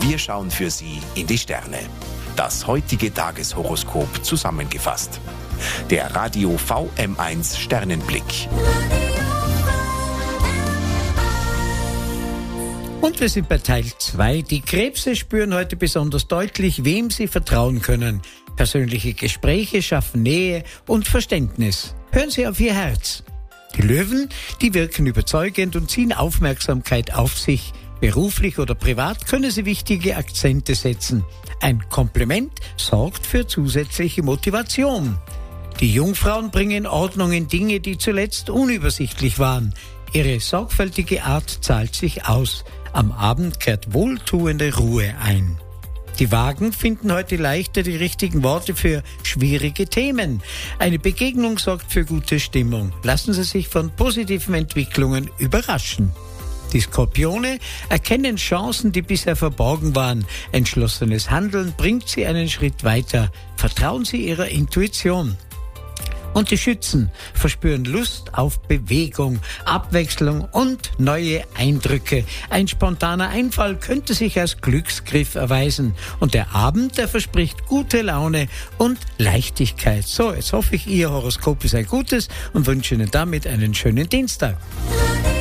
Wir schauen für Sie in die Sterne. Das heutige Tageshoroskop zusammengefasst. Der Radio VM1 Sternenblick. Und wir sind bei Teil 2. Die Krebse spüren heute besonders deutlich, wem sie vertrauen können. Persönliche Gespräche schaffen Nähe und Verständnis. Hören Sie auf Ihr Herz. Die Löwen, die wirken überzeugend und ziehen Aufmerksamkeit auf sich. Beruflich oder privat können Sie wichtige Akzente setzen. Ein Kompliment sorgt für zusätzliche Motivation. Die Jungfrauen bringen Ordnung in Dinge, die zuletzt unübersichtlich waren. Ihre sorgfältige Art zahlt sich aus. Am Abend kehrt wohltuende Ruhe ein. Die Wagen finden heute leichter die richtigen Worte für schwierige Themen. Eine Begegnung sorgt für gute Stimmung. Lassen Sie sich von positiven Entwicklungen überraschen. Die Skorpione erkennen Chancen, die bisher verborgen waren. Entschlossenes Handeln bringt sie einen Schritt weiter. Vertrauen Sie Ihrer Intuition. Und die Schützen verspüren Lust auf Bewegung, Abwechslung und neue Eindrücke. Ein spontaner Einfall könnte sich als Glücksgriff erweisen. Und der Abend, der verspricht gute Laune und Leichtigkeit. So, jetzt hoffe ich, Ihr Horoskop ist ein gutes und wünsche Ihnen damit einen schönen Dienstag.